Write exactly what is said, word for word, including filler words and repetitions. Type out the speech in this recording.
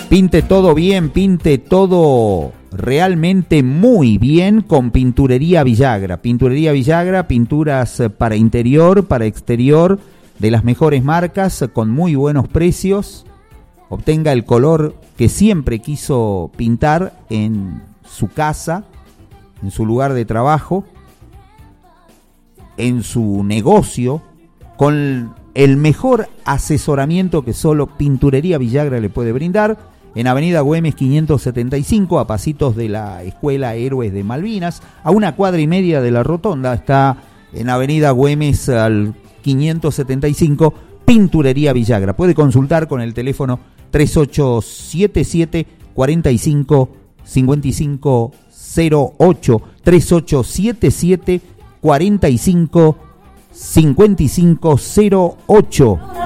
Pinte todo bien, pinte todo realmente muy bien con Pinturería Villagra. Pinturería Villagra, pinturas para interior, para exterior, de las mejores marcas, con muy buenos precios. Obtenga el color que siempre quiso pintar en su casa, en su lugar de trabajo, en su negocio, con el mejor asesoramiento que solo Pinturería Villagra le puede brindar. En Avenida Güemes quinientos setenta y cinco, a pasitos de la Escuela Héroes de Malvinas, a una cuadra y media de la Rotonda, está en Avenida Güemes al quinientos setenta y cinco, Pinturería Villagra. Puede consultar con el teléfono tres ocho siete siete, cuatro cinco, cinco cinco cero ocho, tres ocho siete siete, cuatro cinco, cinco cinco cero ocho.